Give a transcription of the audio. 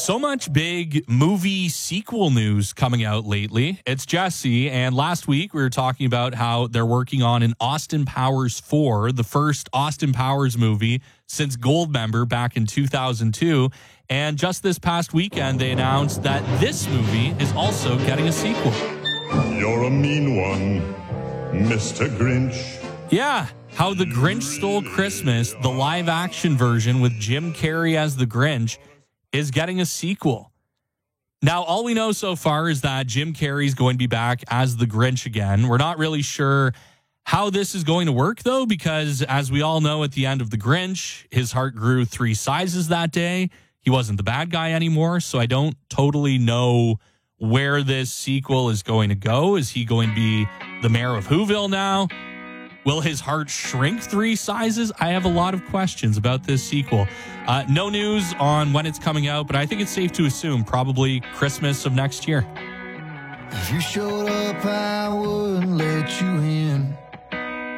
So much big movie sequel news coming out lately. It's Jesse, and last week we were talking about how they're working on an Austin Powers 4, the first Austin Powers movie since Goldmember back in 2002. And just this past weekend, they announced that this movie is also getting a sequel. You're a mean one, Mr. Grinch. Yeah, How the Grinch Stole Christmas, the live-action version with Jim Carrey as the Grinch, is getting a sequel. Now, all we know so far is that Jim Carrey's going to be back as the Grinch again. We're not really sure how this is going to work, though, because as we all know, at the end of The Grinch, his heart grew 3 sizes that day. He wasn't the bad guy anymore, so I don't totally know where this sequel is going to go. Is he going to be the mayor of Whoville now? Will his heart shrink 3 sizes? I have a lot of questions about this sequel. No news on when it's coming out, but I think it's safe to assume probably Christmas of next year. If you showed up, I wouldn't let you in.